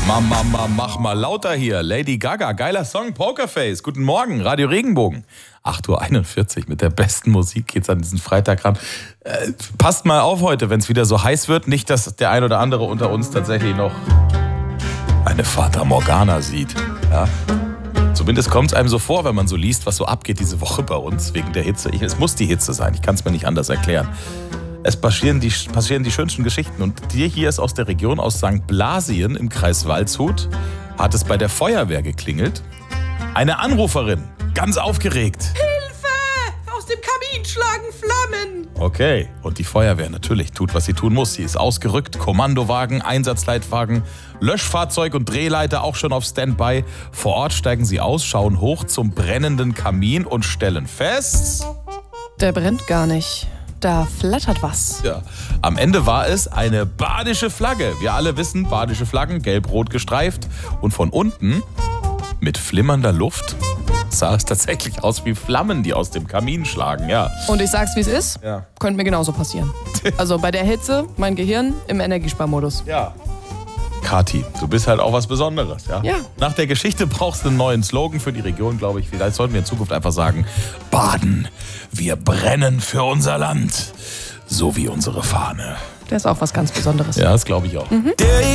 Mama, mach mal lauter hier. Lady Gaga, geiler Song, Pokerface. Guten Morgen, Radio Regenbogen. 8:41 Uhr mit der besten Musik geht's an diesen Freitag ran. Passt mal auf heute, wenn es wieder so heiß wird. Nicht, dass der ein oder andere unter uns tatsächlich noch eine Fata Morgana sieht. Ja? Zumindest kommt es einem so vor, wenn man so liest, was so abgeht diese Woche bei uns wegen der Hitze. Es muss die Hitze sein, ich kann es mir nicht anders erklären. Es passieren die schönsten Geschichten. Und die hier ist aus der Region, aus St. Blasien im Kreis Waldshut. Hat es bei der Feuerwehr geklingelt. Eine Anruferin, ganz aufgeregt. Hilfe! Aus dem Kamin schlagen Flammen! Okay, und die Feuerwehr natürlich tut, was sie tun muss. Sie ist ausgerückt, Kommandowagen, Einsatzleitwagen, Löschfahrzeug und Drehleiter auch schon auf Standby. Vor Ort steigen sie aus, schauen hoch zum brennenden Kamin und stellen fest... Der brennt gar nicht. Da flattert was. Ja, am Ende war es eine badische Flagge. Wir alle wissen, badische Flaggen, gelb-rot gestreift. Und von unten, mit flimmernder Luft, sah es tatsächlich aus wie Flammen, die aus dem Kamin schlagen, ja. Und ich sag's, wie es ist, Ja. könnte mir genauso passieren. Also bei der Hitze, mein Gehirn im Energiesparmodus. Ja. Kathi, du bist halt auch was Besonderes, ja? Ja. Nach der Geschichte brauchst du einen neuen Slogan für die Region, glaube ich. Vielleicht sollten wir in Zukunft einfach sagen, Baden, wir brennen für unser Land, so wie unsere Fahne. Der ist auch was ganz Besonderes. Ja, das glaube ich auch. Der